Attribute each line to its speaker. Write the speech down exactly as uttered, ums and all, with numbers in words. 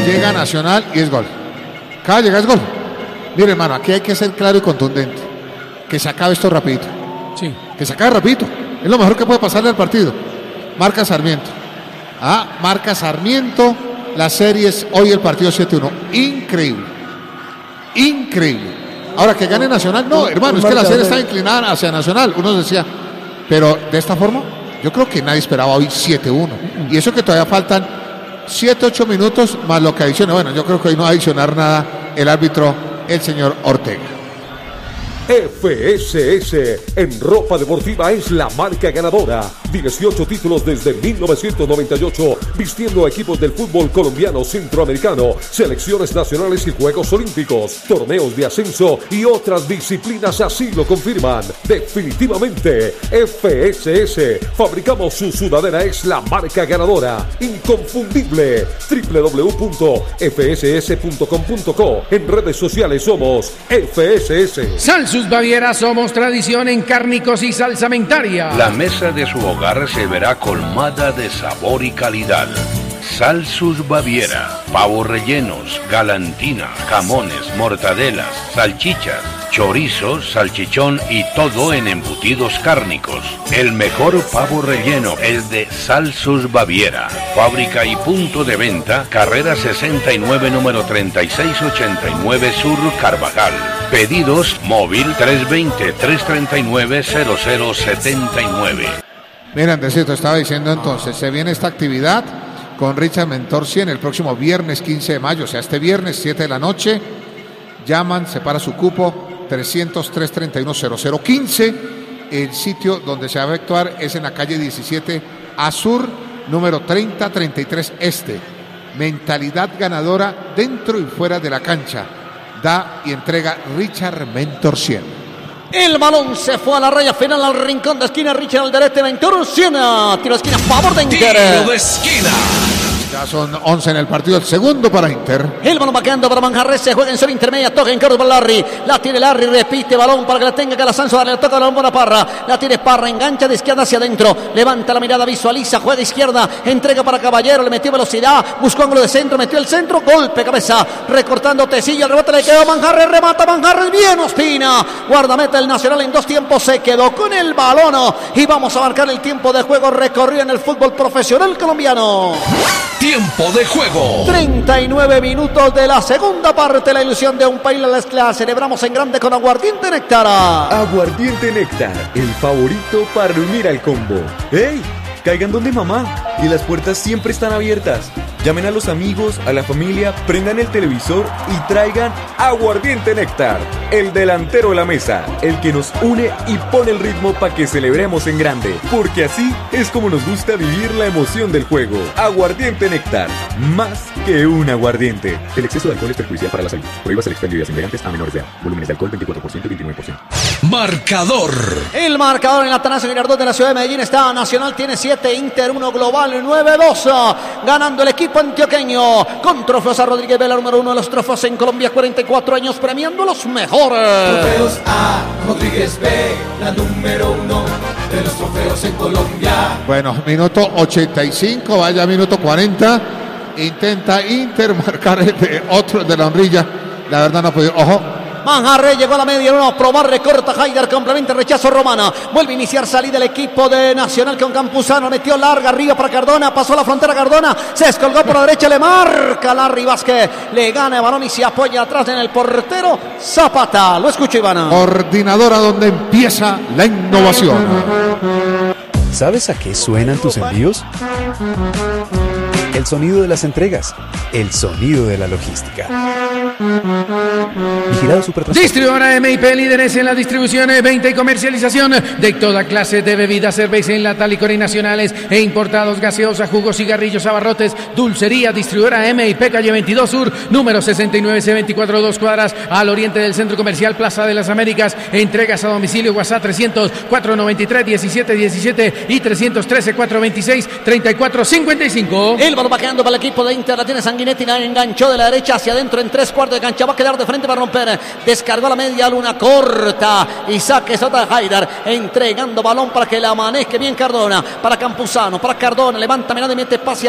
Speaker 1: llega Nacional y es gol. Cada llega es gol. Mire, hermano, aquí hay que ser claro y contundente. Que se acabe esto rapidito.
Speaker 2: Sí.
Speaker 1: Que se acabe rapidito. Es lo mejor que puede pasarle al partido. Marca Sarmiento. Ah, marca Sarmiento. La serie es hoy el partido siete uno. Increíble. Increíble. Ahora que gane Nacional, no, hermano, es que la serie está inclinada hacia Nacional. Uno decía, pero de esta forma, yo creo que nadie esperaba hoy siete uno. Y eso que todavía faltan siete, ocho minutos más lo que adiciona. Bueno, yo creo que hoy no va a adicionar nada el árbitro, el señor Ortega.
Speaker 3: F S S en ropa deportiva es la marca ganadora. dieciocho títulos desde mil novecientos noventa y ocho, vistiendo a equipos del fútbol colombiano, centroamericano, selecciones nacionales y Juegos Olímpicos, torneos de ascenso y otras disciplinas así lo confirman. Definitivamente, F S S, fabricamos su sudadera, es la marca ganadora, inconfundible. doble u doble u doble u punto f s s punto com punto co. En redes sociales somos F S S.
Speaker 2: Salsus Baviera, somos tradición en cárnicos y salsamentaria.
Speaker 4: La mesa de su hogar se verá colmada de sabor y calidad. Salsus Baviera, pavos rellenos, galantina, jamones, mortadelas, salchichas, chorizos, salchichón y todo en embutidos cárnicos. El mejor pavo relleno es de Salsus Baviera. Fábrica y punto de venta, carrera sesenta y nueve, número treinta y seis ochenta y nueve Sur, Carvajal. Pedidos móvil tres dos cero, tres tres nueve, cero cero siete nueve.
Speaker 1: Mira, Andresito, estaba diciendo entonces, se viene esta actividad con Richard Mentor cien el próximo viernes quince de mayo, o sea, este viernes siete de la noche. Llaman, separa su cupo, trescientos tres treinta y uno cero cero quince. El sitio donde se va a efectuar es en la calle diecisiete A Sur, número treinta treinta y tres Este. Mentalidad ganadora dentro y fuera de la cancha. Da y entrega Richard Mentor cien.
Speaker 5: El balón se fue a la raya final al rincón de esquina. Richard Alderete Mentor cien. Tiro de esquina a favor de Inter.
Speaker 6: Tiro de esquina.
Speaker 1: Ya son once en el partido, el segundo para Inter.
Speaker 5: El balón vaqueando para Manjarres, se juega en zona intermedia, toca en Carlos para Larry. La tiene Larry, repite balón para que la tenga Calasanzo, le toca el balón para Parra. La tiene Parra, engancha de izquierda hacia adentro. Levanta la mirada, visualiza, juega de izquierda, entrega para Caballero, le metió velocidad, buscó ángulo de centro, metió el centro, golpe, cabeza, recortando Tecilla, el rebote le quedó a Manjarres, remata Manjarres, bien Ospina. Guardameta el Nacional en dos tiempos, se quedó con el balón. Y vamos a marcar el tiempo de juego recorrido en el fútbol profesional colombiano.
Speaker 6: Tiempo de juego.
Speaker 5: treinta y nueve minutos de la segunda parte. La ilusión de un país la celebramos en grande con Aguardiente Néctar.
Speaker 7: Aguardiente Néctar, el favorito para unir al combo. ¡Ey! Caigan donde mamá y las puertas siempre están abiertas. Llamen a los amigos, a la familia, prendan el televisor y traigan Aguardiente Néctar, el delantero de la mesa, el que nos une y pone el ritmo para que celebremos en grande, porque así es como nos gusta vivir la emoción del juego. Aguardiente Néctar, más que un aguardiente.
Speaker 8: El exceso de alcohol es perjudicial para la salud. Prohíbas el expendio de bebidas embriagantes a menores de edad. Volúmenes de alcohol veinticuatro por ciento y veintinueve por ciento.
Speaker 6: Marcador.
Speaker 5: El marcador en Atanasio Girardot de la ciudad de Medellín está. Nacional tiene siete, Inter uno, global nueve dos. Ganando el equipo antioqueño con trofeos a Rodríguez Vela, número uno de los trofeos en Colombia, cuarenta y cuatro años premiando a los mejores.
Speaker 9: Trofeos a Rodríguez Vela, número uno de los trofeos en Colombia.
Speaker 1: Bueno, minuto ochenta y cinco, vaya minuto cuarenta. Intenta Inter marcar el de otro de la hombrilla. La verdad no ha podido. Ojo.
Speaker 5: Manjarres llegó a la media luna, probar, recorta Haider, complementa, rechazo Romana. Vuelve a iniciar salida el equipo de Nacional con Campuzano. Metió larga arriba para Cardona, pasó la frontera Cardona, se descolgó por la derecha, le marca Larry Vázquez, le gana el balón y se apoya atrás en el portero Zapata. Lo escucho, Ivana.
Speaker 1: Coordinadora donde empieza la innovación.
Speaker 10: ¿Sabes a qué suenan tus envíos? El sonido de las entregas, el sonido de la logística. Vigilado Supertransporte.
Speaker 2: Distribuidora M I P, líderes en la distribución, venta y comercialización de toda clase de bebidas, cerveza en lata, licores nacionales e importados, gaseosa, jugos, cigarrillos, abarrotes, dulcería. Distribuidora M I P, calle veintidós Sur, número sesenta y nueve C veinticuatro, dos cuadras al oriente del Centro Comercial Plaza de las Américas. Entregas a domicilio, WhatsApp trescientos, cuatrocientos noventa y tres, diecisiete diecisiete y trescientos trece, cuatrocientos veintiséis, treinta y cuatro cincuenta y cinco.
Speaker 5: El balón vaqueando para el equipo de Inter, la tiene Sanguinetti, la enganchó de la derecha hacia adentro en tres cuartos de cancha, va a quedar de frente para romper, descargó la media luna corta y saque Sota Haider, entregando balón para que la maneje bien Cardona, para Campuzano, para Cardona, levanta mirada y mete pase